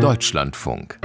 Deutschlandfunk.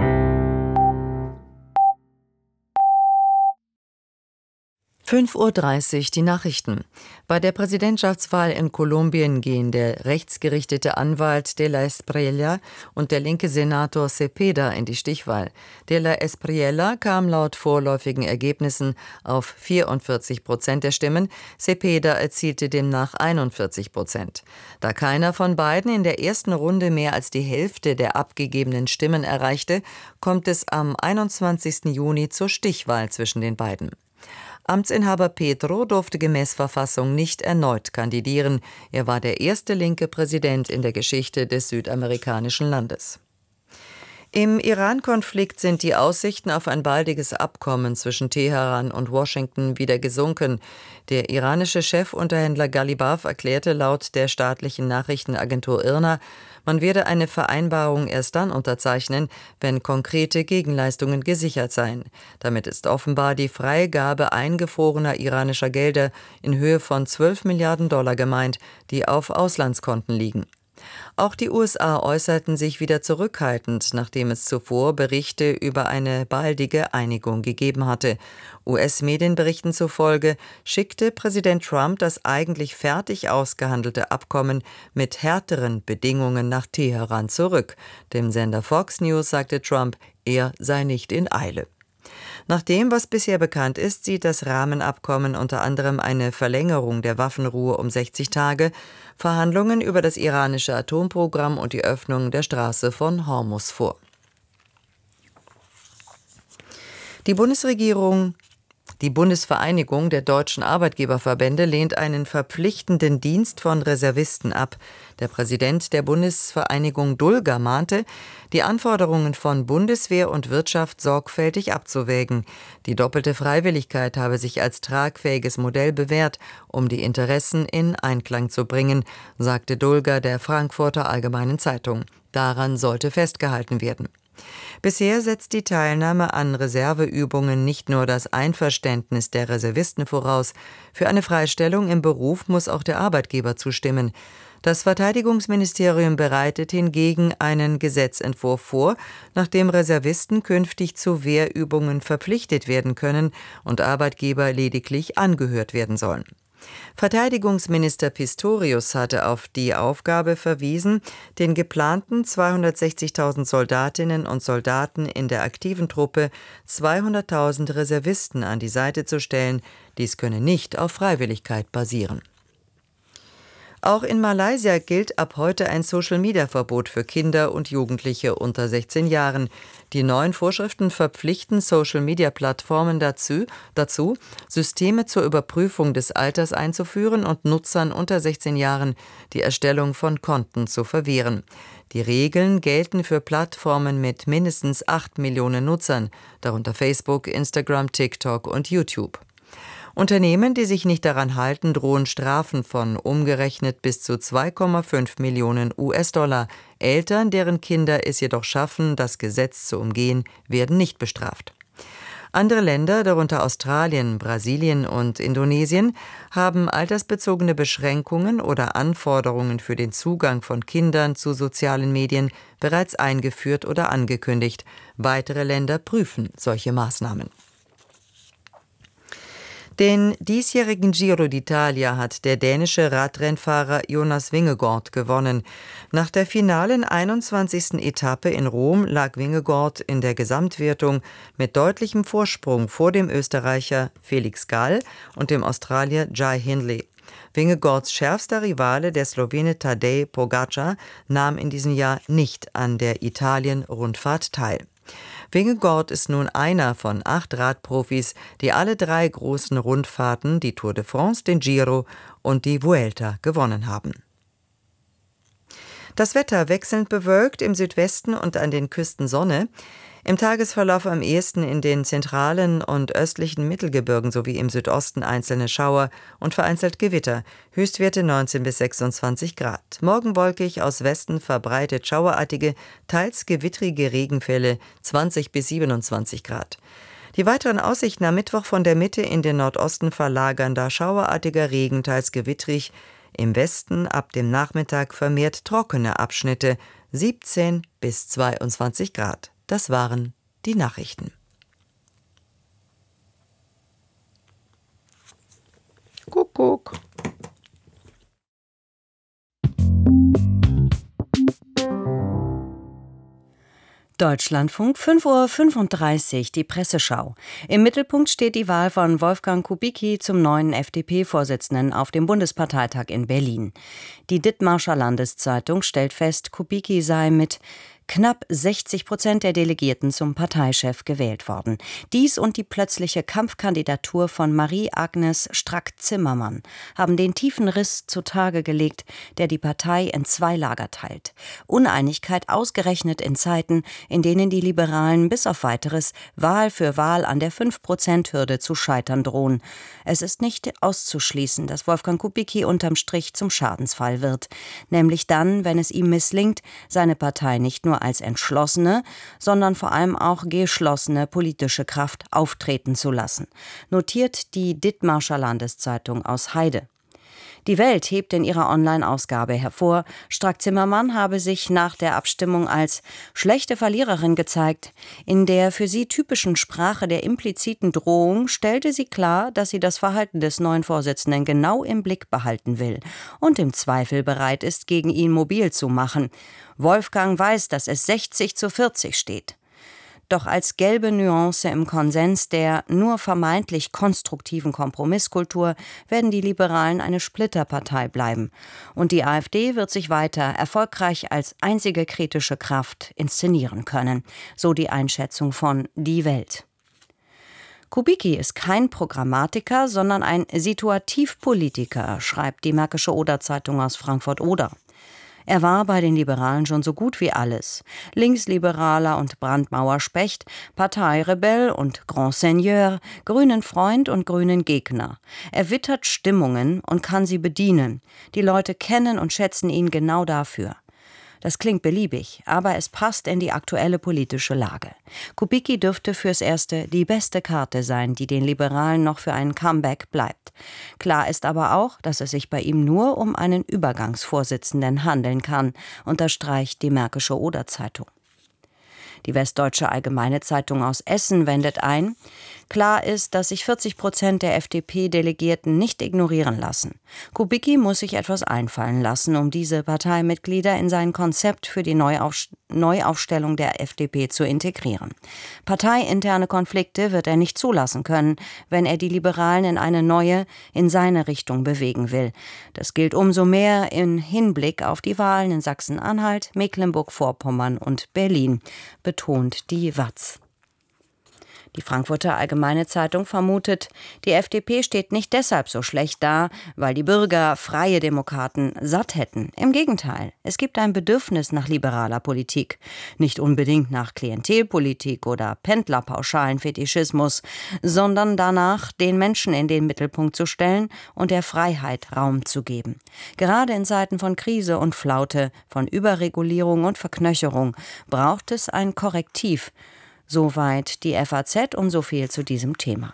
Fünf Uhr 30 die Nachrichten. Bei der Präsidentschaftswahl in Kolumbien gehen der rechtsgerichtete Anwalt de la Espriella und der linke Senator Cepeda in die Stichwahl. De la Espriella kam laut vorläufigen Ergebnissen auf 44% der Stimmen, Cepeda erzielte demnach 41%. Da keiner von beiden in der ersten Runde mehr als die Hälfte der abgegebenen Stimmen erreichte, kommt es am 21. Juni zur Stichwahl zwischen den beiden. Amtsinhaber Petro durfte gemäß Verfassung nicht erneut kandidieren. Er war der erste linke Präsident in der Geschichte des südamerikanischen Landes. Im Iran-Konflikt sind die Aussichten auf ein baldiges Abkommen zwischen Teheran und Washington wieder gesunken. Der iranische Chefunterhändler Ghalibaf erklärte laut der staatlichen Nachrichtenagentur IRNA, man werde eine Vereinbarung erst dann unterzeichnen, wenn konkrete Gegenleistungen gesichert seien. Damit ist offenbar die Freigabe eingefrorener iranischer Gelder in Höhe von 12 Milliarden Dollar gemeint, die auf Auslandskonten liegen. Auch die USA äußerten sich wieder zurückhaltend, nachdem es zuvor Berichte über eine baldige Einigung gegeben hatte. US-Medienberichten zufolge schickte Präsident Trump das eigentlich fertig ausgehandelte Abkommen mit härteren Bedingungen nach Teheran zurück. Dem Sender Fox News sagte Trump, er sei nicht in Eile. Nach dem, was bisher bekannt ist, sieht das Rahmenabkommen unter anderem eine Verlängerung der Waffenruhe um 60 Tage, Verhandlungen über das iranische Atomprogramm und die Öffnung der Straße von Hormuz vor. Die Bundesvereinigung der deutschen Arbeitgeberverbände lehnt einen verpflichtenden Dienst von Reservisten ab. Der Präsident der Bundesvereinigung Dulger mahnte, die Anforderungen von Bundeswehr und Wirtschaft sorgfältig abzuwägen. Die doppelte Freiwilligkeit habe sich als tragfähiges Modell bewährt, um die Interessen in Einklang zu bringen, sagte Dulger der Frankfurter Allgemeinen Zeitung. Daran sollte festgehalten werden. Bisher setzt die Teilnahme an Reserveübungen nicht nur das Einverständnis der Reservisten voraus. Für eine Freistellung im Beruf muss auch der Arbeitgeber zustimmen. Das Verteidigungsministerium bereitet hingegen einen Gesetzentwurf vor, nach dem Reservisten künftig zu Wehrübungen verpflichtet werden können und Arbeitgeber lediglich angehört werden sollen. Verteidigungsminister Pistorius hatte auf die Aufgabe verwiesen, den geplanten 260.000 Soldatinnen und Soldaten in der aktiven Truppe 200.000 Reservisten an die Seite zu stellen. Dies könne nicht auf Freiwilligkeit basieren. Auch in Malaysia gilt ab heute ein Social-Media-Verbot für Kinder und Jugendliche unter 16 Jahren. Die neuen Vorschriften verpflichten Social-Media-Plattformen dazu, Systeme zur Überprüfung des Alters einzuführen und Nutzern unter 16 Jahren die Erstellung von Konten zu verwehren. Die Regeln gelten für Plattformen mit mindestens 8 Millionen Nutzern, darunter Facebook, Instagram, TikTok und YouTube. Unternehmen, die sich nicht daran halten, drohen Strafen von umgerechnet bis zu 2,5 Millionen US-Dollar. Eltern, deren Kinder es jedoch schaffen, das Gesetz zu umgehen, werden nicht bestraft. Andere Länder, darunter Australien, Brasilien und Indonesien, haben altersbezogene Beschränkungen oder Anforderungen für den Zugang von Kindern zu sozialen Medien bereits eingeführt oder angekündigt. Weitere Länder prüfen solche Maßnahmen. Den diesjährigen Giro d'Italia hat der dänische Radrennfahrer Jonas Vingegaard gewonnen. Nach der finalen 21. Etappe in Rom lag Vingegaard in der Gesamtwertung mit deutlichem Vorsprung vor dem Österreicher Felix Gall und dem Australier Jai Hindley. Vingegaards schärfster Rivale, der Slowene Tadej Pogačar, nahm in diesem Jahr nicht an der Italien-Rundfahrt teil. Vingegaard ist nun einer von 8 Radprofis, die alle 3 großen Rundfahrten, die Tour de France, den Giro und die Vuelta, gewonnen haben. Das Wetter wechselnd bewölkt, im Südwesten und an den Küsten Sonne. Im Tagesverlauf am ehesten in den zentralen und östlichen Mittelgebirgen sowie im Südosten einzelne Schauer und vereinzelt Gewitter. Höchstwerte 19 bis 26 Grad. Morgen wolkig, aus Westen verbreitet schauerartige, teils gewittrige Regenfälle 20 bis 27 Grad. Die weiteren Aussichten am Mittwoch von der Mitte in den Nordosten verlagernder schauerartiger Regen, teils gewittrig. Im Westen ab dem Nachmittag vermehrt trockene Abschnitte, 17 bis 22 Grad. Das waren die Nachrichten. Kuckuck. Deutschlandfunk, 5:35 Uhr, die Presseschau. Im Mittelpunkt steht die Wahl von Wolfgang Kubicki zum neuen FDP-Vorsitzenden auf dem Bundesparteitag in Berlin. Die Dithmarscher Landeszeitung stellt fest, Kubicki sei mit knapp 60% der Delegierten zum Parteichef gewählt worden. Dies und die plötzliche Kampfkandidatur von Marie-Agnes Strack-Zimmermann haben den tiefen Riss zutage gelegt, der die Partei in zwei Lager teilt. Uneinigkeit ausgerechnet in Zeiten, in denen die Liberalen bis auf Weiteres Wahl für Wahl an der 5%-Hürde zu scheitern drohen. Es ist nicht auszuschließen, dass Wolfgang Kubicki unterm Strich zum Schadensfall wird. Nämlich dann, wenn es ihm misslingt, seine Partei nicht nur als entschlossene, sondern vor allem auch geschlossene politische Kraft auftreten zu lassen, notiert die Dithmarscher Landeszeitung aus Heide. Die Welt hebt in ihrer Online-Ausgabe hervor, Strack-Zimmermann habe sich nach der Abstimmung als schlechte Verliererin gezeigt. In der für sie typischen Sprache der impliziten Drohung stellte sie klar, dass sie das Verhalten des neuen Vorsitzenden genau im Blick behalten will und im Zweifel bereit ist, gegen ihn mobil zu machen. Wolfgang weiß, dass es 60:40 steht. Doch als gelbe Nuance im Konsens der nur vermeintlich konstruktiven Kompromisskultur werden die Liberalen eine Splitterpartei bleiben. Und die AfD wird sich weiter erfolgreich als einzige kritische Kraft inszenieren können. So die Einschätzung von Die Welt. Kubicki ist kein Programmatiker, sondern ein Situativpolitiker, schreibt die Märkische Oder-Zeitung aus Frankfurt-Oder. Er war bei den Liberalen schon so gut wie alles. Linksliberaler und Brandmauerspecht, Parteirebell und Grand Seigneur, grünen Freund und grünen Gegner. Er wittert Stimmungen und kann sie bedienen. Die Leute kennen und schätzen ihn genau dafür. Das klingt beliebig, aber es passt in die aktuelle politische Lage. Kubicki dürfte fürs Erste die beste Karte sein, die den Liberalen noch für ein Comeback bleibt. Klar ist aber auch, dass es sich bei ihm nur um einen Übergangsvorsitzenden handeln kann, unterstreicht die Märkische Oder-Zeitung. Die Westdeutsche Allgemeine Zeitung aus Essen wendet ein: Klar ist, dass sich 40% der FDP-Delegierten nicht ignorieren lassen. Kubicki muss sich etwas einfallen lassen, um diese Parteimitglieder in sein Konzept für die Neuaufstellung der FDP zu integrieren. Parteiinterne Konflikte wird er nicht zulassen können, wenn er die Liberalen in eine neue, in seine Richtung bewegen will. Das gilt umso mehr im Hinblick auf die Wahlen in Sachsen-Anhalt, Mecklenburg-Vorpommern und Berlin, betont die WAZ. Die Frankfurter Allgemeine Zeitung vermutet, die FDP steht nicht deshalb so schlecht da, weil die Bürger Freie Demokraten satt hätten. Im Gegenteil, es gibt ein Bedürfnis nach liberaler Politik. Nicht unbedingt nach Klientelpolitik oder pendlerpauschalen Fetischismus, sondern danach, den Menschen in den Mittelpunkt zu stellen und der Freiheit Raum zu geben. Gerade in Zeiten von Krise und Flaute, von Überregulierung und Verknöcherung braucht es ein Korrektiv. Soweit die FAZ und so viel zu diesem Thema.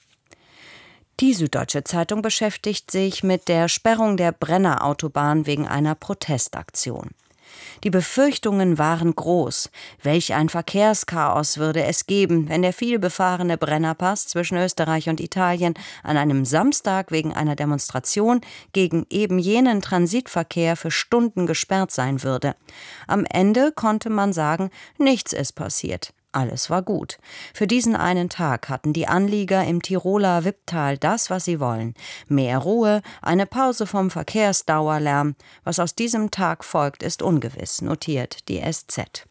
Die Süddeutsche Zeitung beschäftigt sich mit der Sperrung der Brenner-Autobahn wegen einer Protestaktion. Die Befürchtungen waren groß. Welch ein Verkehrschaos würde es geben, wenn der vielbefahrene Brennerpass zwischen Österreich und Italien an einem Samstag wegen einer Demonstration gegen eben jenen Transitverkehr für Stunden gesperrt sein würde. Am Ende konnte man sagen, nichts ist passiert. Alles war gut. Für diesen einen Tag hatten die Anlieger im Tiroler Wipptal das, was sie wollen. Mehr Ruhe, eine Pause vom Verkehrsdauerlärm. Was aus diesem Tag folgt, ist ungewiss, notiert die SZ.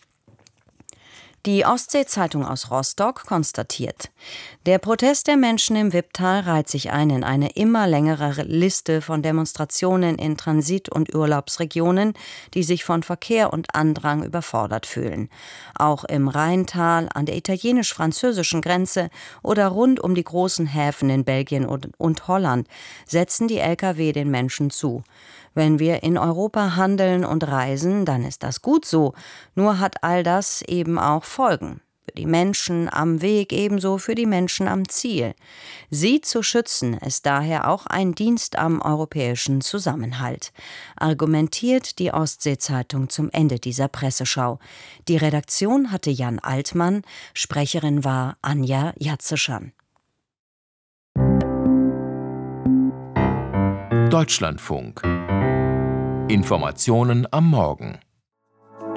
Die Ostsee-Zeitung aus Rostock konstatiert: Der Protest der Menschen im Wipptal reiht sich ein in eine immer längere Liste von Demonstrationen in Transit- und Urlaubsregionen, die sich von Verkehr und Andrang überfordert fühlen. Auch im Rheintal, an der italienisch-französischen Grenze oder rund um die großen Häfen in Belgien und Holland setzen die Lkw den Menschen zu. Wenn wir in Europa handeln und reisen, dann ist das gut so. Nur hat all das eben auch Folgen. Für die Menschen am Weg ebenso für die Menschen am Ziel. Sie zu schützen ist daher auch ein Dienst am europäischen Zusammenhalt, argumentiert die Ostsee-Zeitung zum Ende dieser Presseschau. Die Redaktion hatte Jan Altmann, Sprecherin war Anja Jatzeschan. Deutschlandfunk. Informationen am Morgen.